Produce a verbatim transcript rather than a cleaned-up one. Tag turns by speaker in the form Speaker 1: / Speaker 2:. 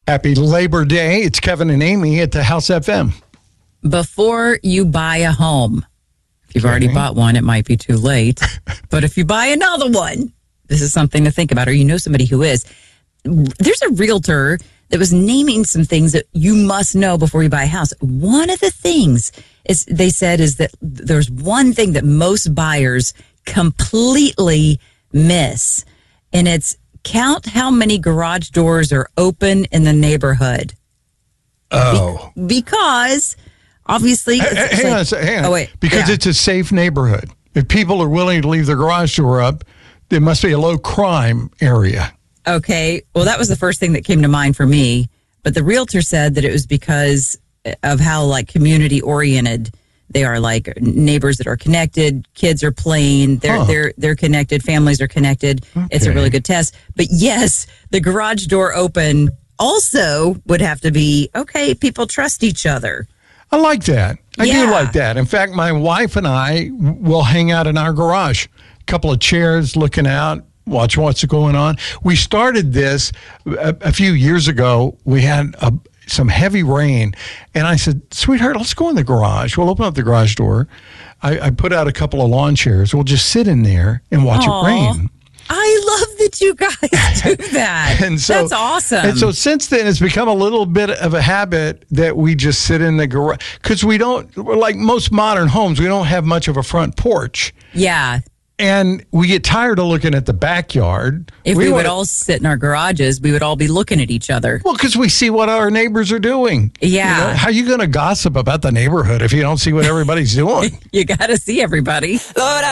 Speaker 1: Happy Labor Day. It's Kevin and Amy at the House F M.
Speaker 2: Before you buy a home, if you've okay. already bought one, it might be too late. But if you buy another one, this is something to think about, or you know somebody who is. There's a realtor that was naming some things that you must know before you buy a house. One of the things is they said is that there's one thing that most buyers completely miss, and it's count how many garage doors are open in the neighborhood.
Speaker 1: Oh.
Speaker 2: Be- because, obviously...
Speaker 1: H-
Speaker 2: it's
Speaker 1: hang
Speaker 2: like,
Speaker 1: on a second. Hang on.
Speaker 2: Oh, wait.
Speaker 1: Because
Speaker 2: yeah.
Speaker 1: it's a safe neighborhood. If people are willing to leave their garage door up, there must be a low crime area.
Speaker 2: Okay. Well, that was the first thing that came to mind for me. But the realtor said that it was because of how, like, community-oriented they are, like neighbors that are connected, kids are playing, they're huh. they're they're connected, families are connected. Okay. It's a really good test. But yes, the garage door open also would have to be, okay, people trust each other.
Speaker 1: I like that. I
Speaker 2: yeah.
Speaker 1: do like that. In fact, my wife and I will hang out in our garage. A couple of chairs looking out, watch what's going on. We started this a, a few years ago. We had a some heavy rain. And I said, sweetheart, let's go in the garage. We'll open up the garage door. I, I put out a couple of lawn chairs. We'll just sit in there and watch Aww. It rain.
Speaker 2: I love that you guys do that. and so, That's awesome.
Speaker 1: And so since then, it's become a little bit of a habit that we just sit in the garage. Because we don't, like most modern homes, we don't have much of a front porch.
Speaker 2: Yeah.
Speaker 1: And we get tired of looking at the backyard.
Speaker 2: If
Speaker 1: we,
Speaker 2: we would
Speaker 1: wanna,
Speaker 2: all sit in our garages, we would all be looking at each other.
Speaker 1: Well, because we see what our neighbors are doing.
Speaker 2: Yeah.
Speaker 1: You know, how are you going to gossip about the neighborhood if you don't see what everybody's doing?
Speaker 2: You got to see everybody. Lord,